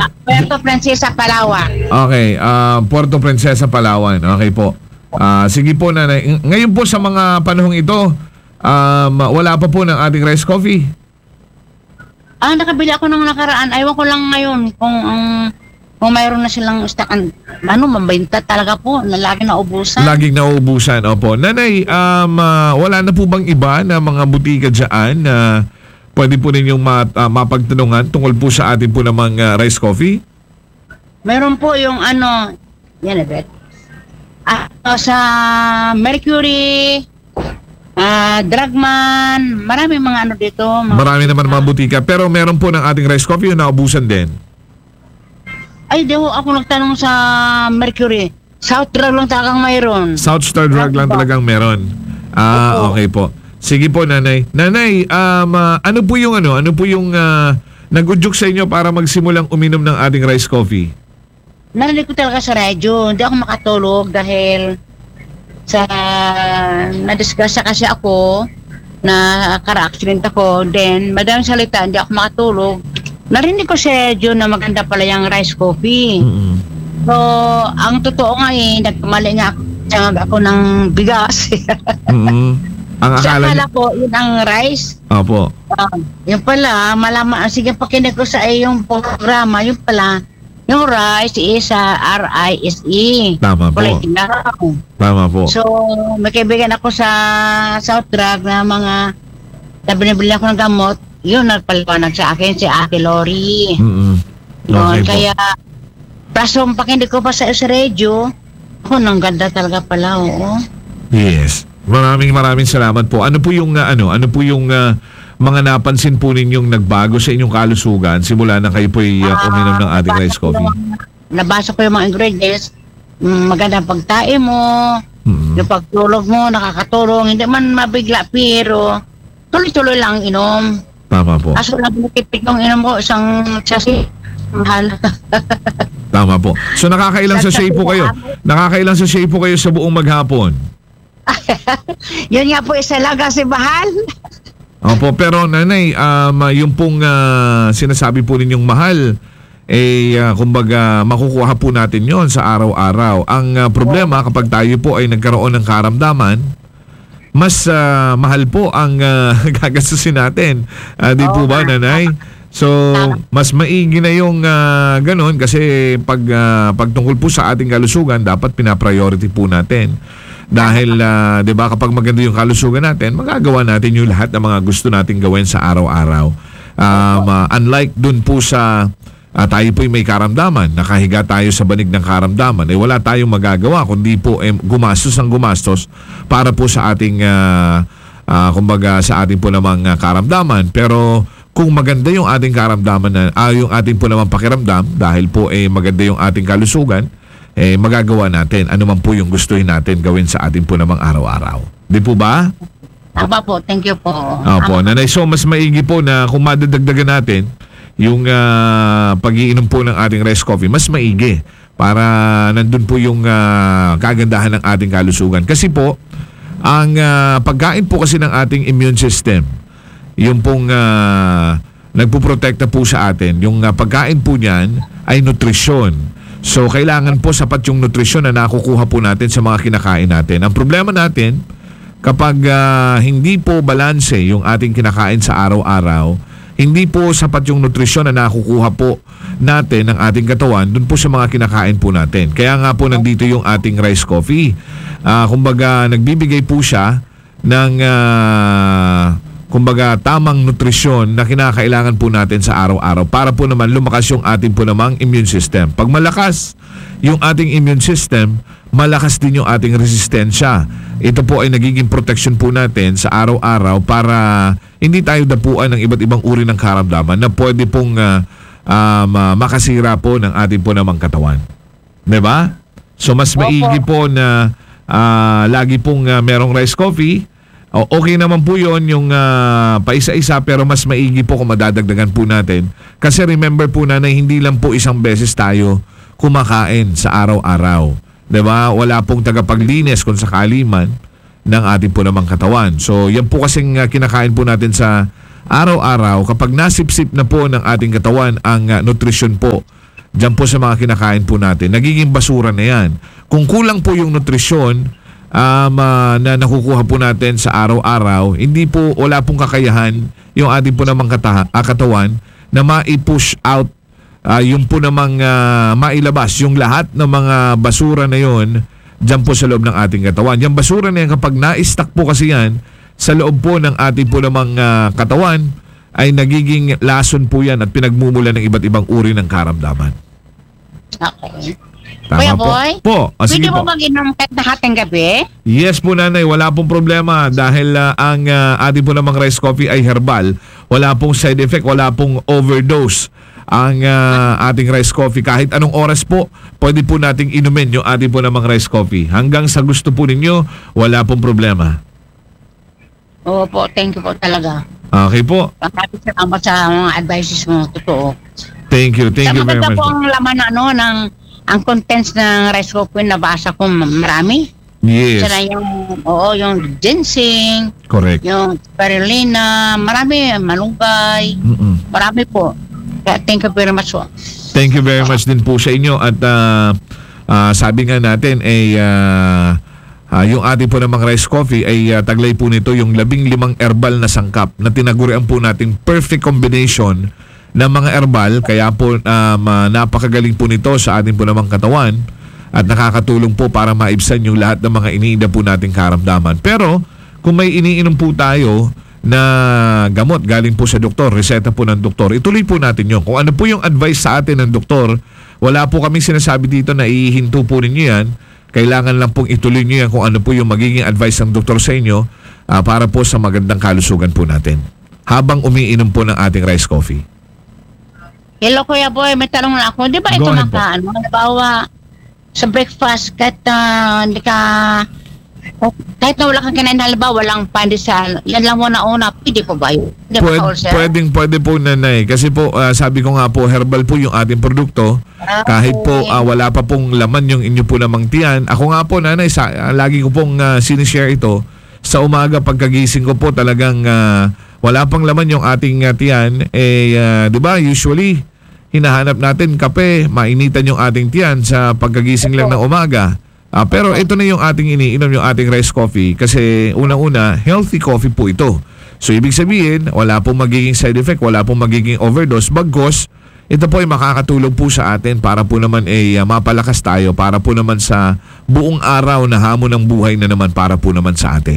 Puerto Princesa, Palawan. Okay, Puerto Princesa, Palawan. Okay po. Sige po, nanay. Ngayon po sa mga panahong ito, wala pa po ng ating rice coffee. Nakabili ako ng nakaraan. Aywan ko lang ngayon kung mayroon na silang stock. Mabenta talaga po. Laging naubusan. Laging nauubusan, opo. Nanay, wala na po bang iba na mga butika dyan na pwede po ninyong mapagtanungan tungkol po sa atin po namang rice coffee? Meron po yung yan na bet. Sa Mercury, Dragman, marami mga dito. Marami naman mga butika. Pero meron po ng ating rice coffee yung naubusan din. Ay, di ho ako nagtanong sa Mercury. South Drug lang talagang mayroon. South Star Drug lang talagang meron. Okay po. Sige po, nanay. Nanay, ano po yung nag-udyok sa inyo para magsimulang uminom ng ating rice coffee? Narinig ko talaga sa radyo. Hindi ako makatulog dahil nadisgrasya kasi ako na car-accident ako. Then, madaming salita, hindi ako makatulog. Narinig ko sa radyo na maganda pala yung rice coffee. Mm-hmm. So, ang totoo nga nagkamali nga ako ng bigas. Mm-hmm. Ang akala ko, yun ang rice. Opo. Yung pala, malaman, sige pakinig ko sa iyong programa, yung pala, yung rice is R-I-S-E. Tama po. Tama po. So, may kaibigan ako sa South Drug na mga binibili ako ng gamot, yun nagpaliwanag sa akin, si Ate Lori. Mm-hmm. Okay po. Kaya, plus pakinig ko pa sa radio, nang ganda talaga pala, oo. Yes. Maraming salamat po. Ano po yung mga napansin po ninyong nagbago sa inyong kalusugan simula na kayo po uminom ng ating rice coffee? Nabasa ko yung mga ingredients. Maganda pagtae mo, yung pagtulog mo, nakakatulong. Hindi man mabigla, pero tuloy-tuloy lang inom. Tama po. Aso lang pinipit kong inom ko, isang sasi. Mahal. Tama po. So nakakailang sachet po kayo? Nakakailang sachet po kayo sa buong maghapon? Yun nga po, isa lang kasi mahal. Opo, pero nanay, yung pong sinasabi po ninyong mahal, kumbaga makukuha po natin yon sa araw-araw. Ang problema kapag tayo po ay nagkaroon ng karamdaman, mas mahal po ang gagastusin natin. Di po ba, nanay? So, mas maigi na yung ganun kasi pag tungkol po sa ating kalusugan, dapat pinapriority po natin. Dahil, di ba, kapag maganda yung kalusugan natin, magagawa natin yung lahat ng mga gusto nating gawin sa araw-araw. Unlike dun po sa tayo po'y may karamdaman, nakahiga tayo sa banig ng karamdaman, wala tayong magagawa kundi po gumastos para po sa ating, kumbaga, sa ating po namang karamdaman. Pero kung maganda yung ating karamdaman, yung ating po namang pakiramdam, dahil po maganda yung ating kalusugan, magagawa natin ano man po yung gustuhin natin gawin sa ating po namang araw-araw. Di po ba? Tama po, thank you po. Opo, nanay, so mas maigi po na kung madadagdagan natin yung pag-iinom po ng ating rice coffee, mas maigi para nandun po yung kagandahan ng ating kalusugan. Kasi po, ang pagkain po kasi ng ating immune system, yung pong nagpuprotekta po sa atin, yung pagkain po niyan ay nutrisyon. So, kailangan po sapat yung nutrisyon na nakukuha po natin sa mga kinakain natin. Ang problema natin, kapag hindi po balanse yung ating kinakain sa araw-araw, hindi po sapat yung nutrisyon na nakukuha po natin ng ating katawan dun po sa mga kinakain po natin. Kaya nga po nandito yung ating rice coffee. Kumbaga, nagbibigay po siya ng kumbaga tamang nutrisyon na kinakailangan po natin sa araw-araw para po naman lumakas yung ating po namang immune system. Pag malakas yung ating immune system, malakas din yung ating resistensya. Ito po ay nagiging protection po natin sa araw-araw para hindi tayo dapuan ng iba't ibang uri ng karamdaman na pwede pong makasira po ng ating po namang katawan. Diba? So mas maigi po na lagi pong merong rice coffee. Okay naman po yon yung paisa-isa, pero mas maigi po kung madadagdagan po natin. Kasi remember po na hindi lang po isang beses tayo kumakain sa araw-araw. Diba? Wala pong tagapaglinis kung sakali man ng ating po namang katawan. So yan po kasing kinakain po natin sa araw-araw. Kapag nasipsip na po ng ating katawan ang nutrisyon po Diyan po sa mga kinakain po natin. Nagiging basura na yan. Kung kulang po yung nutrisyon na nakukuha po natin sa araw-araw, hindi po, wala pong kakayahan yung ating po namang katawan na ma-push out, yung po namang mailabas yung lahat ng mga basura na yon diyan po sa loob ng ating katawan. Yung basura na yan, kapag na-stuck po kasi yan sa loob po ng ating po namang katawan, ay nagiging lason po yan at pinagmumula ng iba't ibang uri ng karamdaman. Okay. Tama Kuya po. Boy, Po, sige pwede mo po. mag-inom kahit na hating gabi? Yes po nanay, wala pong problema dahil ang ating po namang rice coffee ay herbal. Wala pong side effect, wala pong overdose ang ating rice coffee. Kahit anong oras po, pwede po nating inumin yung ating po namang rice coffee. Hanggang sa gusto po ninyo, wala pong problema. Oo po, thank you po talaga. Okay po. Maraming salamat sa mga advices mo, totoo. Thank you very Maganda much. po ang laman ang contents ng rice coffee na basa ko marami. Yes, Sana yung ginseng, correct. yung spirulina, marami, malunggay, marami po. Kaya thank you very much po. Thank you very much din po sa inyo at sabi nga natin ay yung ating po namang rice coffee ay taglay po nito yung 15 herbal na sangkap na tinagurian po nating perfect combination ng mga herbal, kaya po napakagaling po nito sa ating po namang katawan at nakakatulong po para maibsan yung lahat ng mga iniinda po nating karamdaman. Pero kung may iniinom po tayo na gamot galing po sa doktor, reseta po ng doktor, ituloy po natin yun. Kung ano po yung advice sa atin ng doktor, wala po kaming sinasabi dito na ihihinto po ninyo yan. Kailangan lang pong ituloy nyo yan kung ano po yung magiging advice ng doktor sa inyo para po sa magandang kalusugan po natin habang umiinom po ng ating rice coffee. Hello Kuya Boy, may tanong na ako. Di ba Go ito ahead po. halimbawa sa breakfast kahit hindi ka kahit na wala kang kinain, halimbawa walang pandesal, yan lang muna una, pwede po ba yun? Hindi ba ka-ulcer? Pwede po nanay. Kasi po, sabi ko nga po, herbal po yung ating produkto. Kahit po wala pa pong laman yung inyo po namang tiyan. Ako nga po nanay, lagi ko pong sinishare ito. Sa umaga pagkagising ko po talagang wala pang laman yung ating tiyan. Di ba usually hinahanap natin kape, mainitan yung ating tiyan sa pagkagising lang ng umaga. Pero ito na yung ating iniinom, yung ating rice coffee, kasi unang-una, healthy coffee po ito. So ibig sabihin, wala pong magiging side effect, wala pong magiging overdose, bagkos ito po ay makakatulong po sa atin para po naman mapalakas tayo, para po naman sa buong araw na hamon ng buhay na naman para po naman sa atin.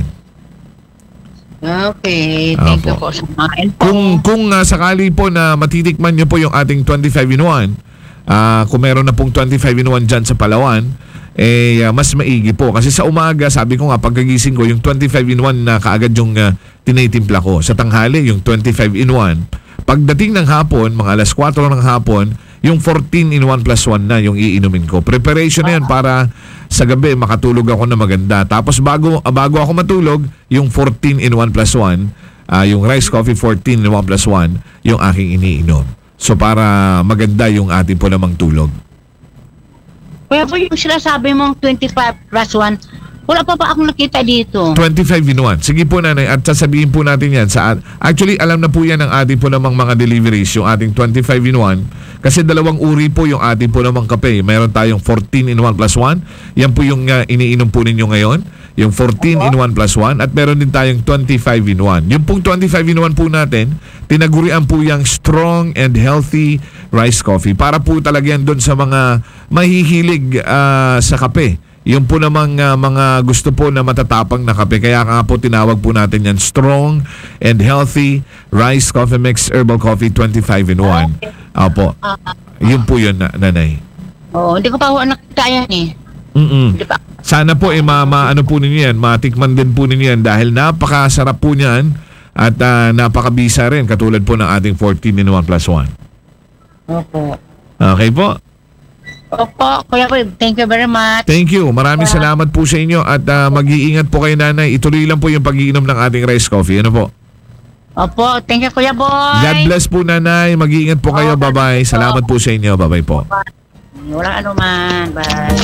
Okay, thank you po sa mga info. Kung sakali po na matitikman nyo po yung ating 25-in-1, kung meron na pong 25-in-1 dyan sa Palawan, mas maigi po. Kasi sa umaga, sabi ko nga, pagkagising ko, yung 25-in-1 na kaagad yung tinitimpla ko. Sa tanghali, yung 25-in-1. Pagdating ng hapon, mga alas 4 ng hapon, yung 14-in-1 plus 1 na yung iinumin ko. Preparation na yan para sa gabi makatulog ako na maganda. Tapos bago ako matulog, yung 14-in-1 plus 1, yung rice coffee 14-in-1 plus 1, yung aking iniinom. So para maganda yung ating po namang tulog. Kaya po yung sinasabi mong 25 plus 1, wala pa akong nakita dito. 25-in-1. Sige po nanay, at sasabihin po natin yan. Actually, alam na po yan ng ating po namang mga deliveries, yung ating 25-in-1. Kasi dalawang uri po yung ating po namang kape. Mayroon tayong 14-in-1 plus 1. Yan po yung iniinom po ninyo ngayon. Yung 14-in-1 plus 1. At meron din tayong 25-in-1. Yung pong 25-in-1 po natin, tinagurian po yung strong and healthy rice coffee. Para po talaga yan doon sa mga mahihilig sa kape. Yung po namang mga gusto po na matatapang na kape. Kaya nga po tinawag po natin yan strong and healthy rice coffee mix herbal coffee 25-in-1. Opo. Yun po yun, nanay. Oo, hindi ko pa nakita yan eh. Di ba? Sana po ano po ninyo yan, matikman din po ninyo yan dahil napakasarap po niyan at napakabisa rin katulad po ng ating 14-in-1 plus 1. Opo. Okay po. Opo, Kuya Boy, thank you very much. Thank you. Maraming salamat po sa inyo at mag-iingat po kayo nanay. Ituloy lang po yung pag-iinom ng ating rice coffee. Ano po? Opo, thank you Kuya Boy. God bless po nanay. Mag-iingat po kayo. Bye-bye. Salamat po sa inyo. Bye-bye po. Walang anuman. Bye.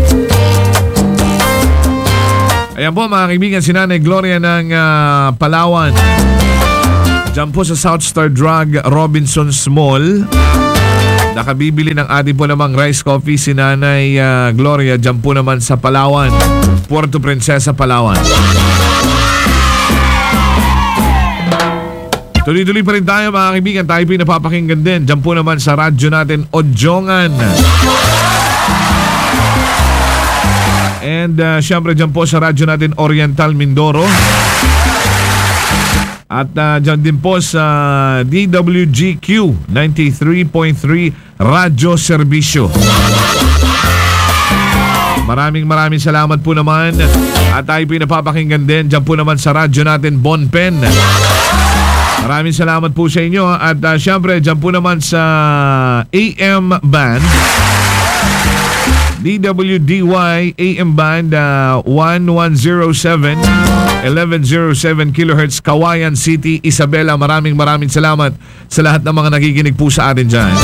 Ayan po mga kaibigan, si Nanay Gloria ng Palawan. Diyan po sa South Star Drug Robinsons Mall. nakabibili ng ating po namang rice coffee si Nanay Gloria dyan po naman sa Palawan, Puerto Princesa, Palawan. Tuloy-tuloy pa rin tayo mga kaibigan. Tayo po napapakinggan din dyan po naman sa radyo natin Odjongan. And syempre dyan po sa radyo natin Oriental Mindoro. At dyan din po sa DWGQ 93.3 Radyo Serbisyo. Maraming salamat po naman. At tayo po napapakinggan din dyan po naman sa radyo natin Bonpen. Maraming salamat po sa inyo. At syempre dyan po naman sa AM Band DWDY AM Band 1107 kilohertz Kawayan City, Isabela. Maraming salamat sa lahat ng mga nakikinig po sa atin dyan.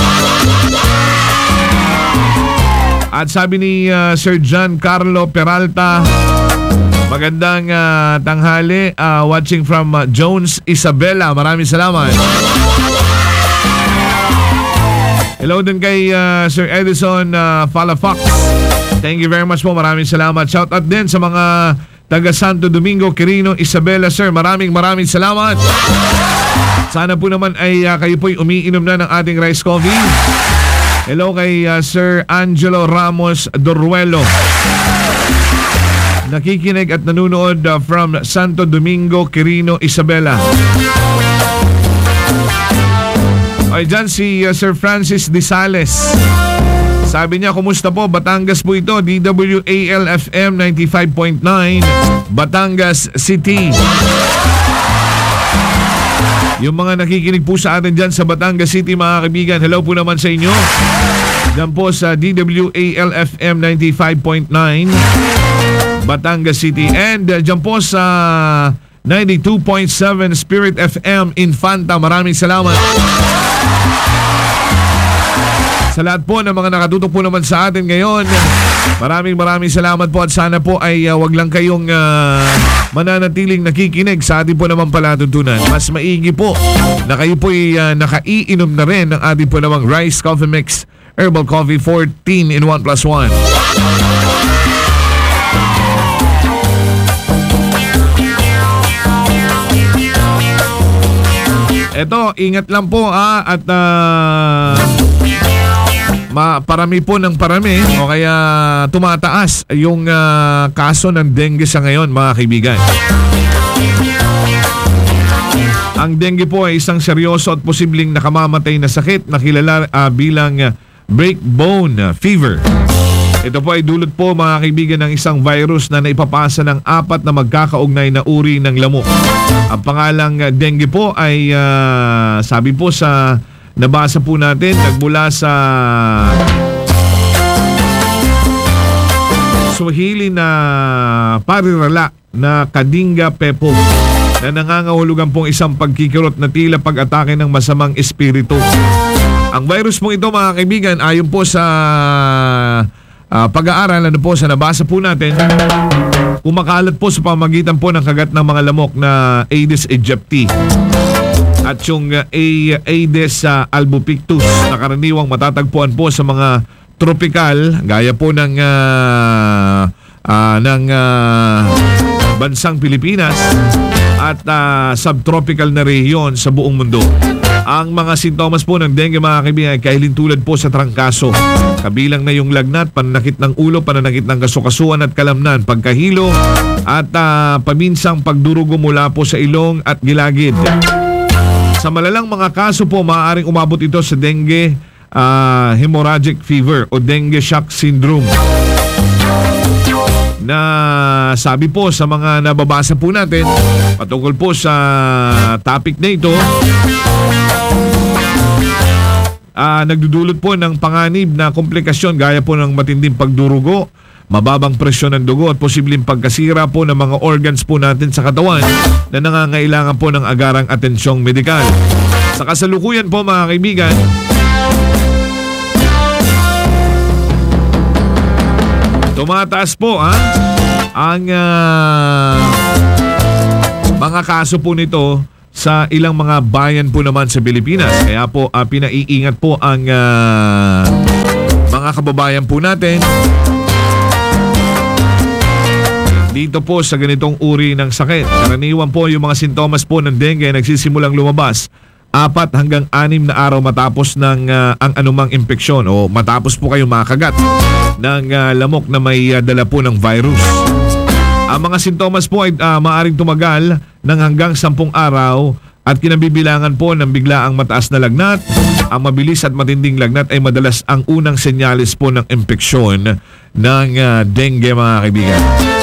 At sabi ni Sir John Carlo Peralta, magandang tanghali, watching from Jones, Isabela. Maraming salamat. Hello din kay Sir Edison Falafax. Thank you very much po. Maraming salamat. Shout out din sa mga taga Santo Domingo, Quirino, Isabela, sir. Maraming salamat. Sana po naman ay kayo po'y umiinom na ng ating rice coffee. Hello kay Sir Angelo Ramos Doruelo. Nakikinig at nanonood from Santo Domingo, Quirino, Isabela. Ay, dyan si Sir Francis Disales. Sabi niya, kumusta po? Batangas po ito. DWAL-FM 95.9 Batangas City. Yung mga nakikinig po sa atin dyan sa Batangas City, mga kaibigan, hello po naman sa inyo. Dyan po sa DWAL-FM 95.9 Batangas City. And dyan po sa 92.7 Spirit FM Infanta. Maraming salamat. Sa lahat po ng mga nakatutok po naman sa atin ngayon, maraming salamat po at sana po ay wag lang kayong mananatiling nakikinig sa ating po naman palatuntunan. Mas maigi po na kayo po ay nakaiinom na rin ng ating po namang Rice Coffee Mix Herbal Coffee 14 in 1+1. Eto, ingat lang po at parami po ng parami o kaya tumataas yung kaso ng dengue sa ngayon, mga kaibigan. Ang dengue po ay isang seryoso at posibleng nakamamatay na sakit na kilala bilang breakbone fever. Ito po ay dulot po, mga kaibigan, ng isang virus na naipapasa ng 4 na magkakaugnay na uri ng lamok. Ang pangalang dengue po ay sabi po sa nabasa po natin, nagmula sa Swahili na parirala na Kadinga Pepo na nangangahulugan pong isang pagkikirot na tila pag-atake ng masamang espiritu. Ang virus po ito, mga kaibigan, ayon po sa pag-aaral, ano po sa nabasa po natin, kumakalat po sa pamagitan po ng kagat ng mga lamok na Aedes aegypti at yung Aedes albopictus na karaniwang matatagpuan po sa mga tropical gaya po ng bansang Pilipinas at subtropical na rehiyon sa buong mundo. Ang mga sintomas po ng dengue, mga kaibigan, ay kahilintulad po sa trangkaso. Kabilang na yung lagnat, pananakit ng ulo, pananakit ng kasukasuan at kalamnan, pagkahilo at paminsang pagdurugo mula po sa ilong at gilagid. Sa malalang mga kaso po, maaaring umabot ito sa dengue hemorrhagic fever o dengue shock syndrome. Na sabi po sa mga nababasa po natin patungkol po sa topic na ito, nagdudulot po ng panganib na komplikasyon gaya po ng matinding pagdurugo, mababang presyon ng dugo at posibleng pagkasira po ng mga organs po natin sa katawan na nangangailangan po ng agarang atensyong medikal. Sa kasalukuyan po, mga kaibigan, tumataas po ang mga kaso po nito sa ilang mga bayan po naman sa Pilipinas. Kaya po pinaiingat po ang mga kababayan po natin dito po sa ganitong uri ng sakit. Karaniwan po yung mga sintomas po ng dengue nagsisimulang lumabas 4 hanggang 6 na araw matapos ng ang anumang impeksyon o matapos po kayo makagat ng lamok na may dala po ng virus. Ang mga sintomas po ay maaaring tumagal ng hanggang 10 araw at kinabibilangan po ng biglaang mataas na lagnat. Ang mabilis at matinding lagnat ay madalas ang unang senyales po ng impeksyon ng dengue, mga kaibigan.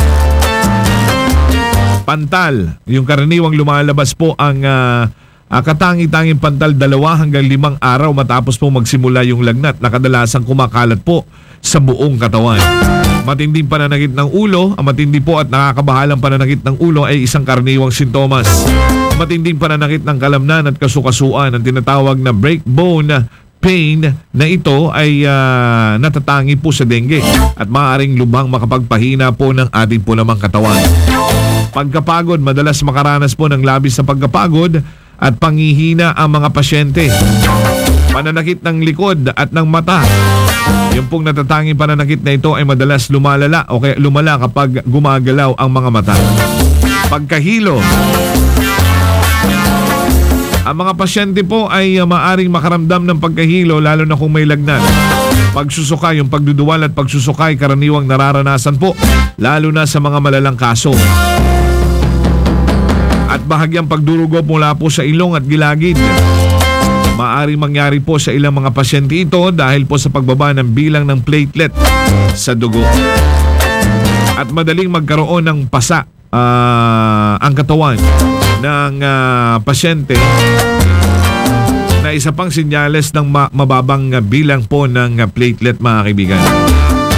Pantal, yung karaniwang lumalabas po ang katangi-tanging pantal 2 hanggang 5 araw matapos po magsimula yung lagnat na kadalasang kumakalat po sa buong katawan. Matinding pananakit ng ulo, ang matindi po at nakakabahalang pananakit ng ulo ay isang karaniwang sintomas. Matinding pananakit ng kalamnan at kasukasuan, ang tinatawag na breakbone pain na ito ay natatangi po sa dengue at maaaring lubhang makapagpahina po ng ating po namang katawan. Pagkapagod, madalas makaranas po ng labis na pagkapagod at panghihina ang mga pasyente. Pananakit ng likod at ng mata. Yung pong natatanging pananakit na ito ay madalas lumala o kaya lumala kapag gumagalaw ang mga mata. Pagkahilo. Ang mga pasyente po ay maaring makaramdam ng pagkahilo lalo na kung may lagnat. Pagsusuka, yung pagduduwal at pagsusukay karaniwang nararanasan po lalo na sa mga malalang kaso. At bahagyang pagdurugo mula po sa ilong at gilagid. Maaring mangyari po sa ilang mga pasyente ito dahil po sa pagbaba ng bilang ng platelet sa dugo. At madaling magkaroon ng pasa ang katawan ng pasyente na isa pang senyales ng mababang bilang po ng platelet, mga kaibigan.